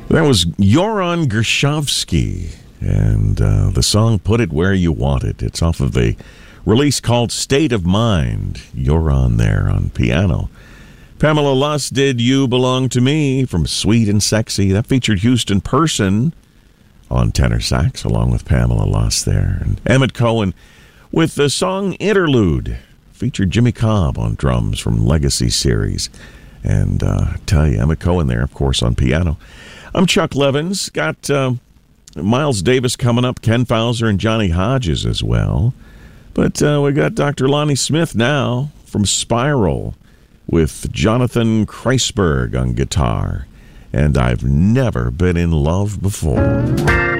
That was Joran Gershovsky, and the song Put It Where You Want It. It's off of a release called State of Mind. Joran there on piano. Pamela Luss did You Belong to Me from Sweet and Sexy. That featured Houston Person on tenor sax, along with Pamela Luss there. And Emmett Cohen with the song Interlude. Featured Jimmy Cobb on drums from Legacy Series. And tell you, Emmett Cohen there, of course, on piano. I'm Chuck Levins. Got Miles Davis coming up, Ken Fauser and Johnny Hodges as well. But we got Dr. Lonnie Smith now from Spiral with Jonathan Kreisberg on guitar. And I've never been in love before.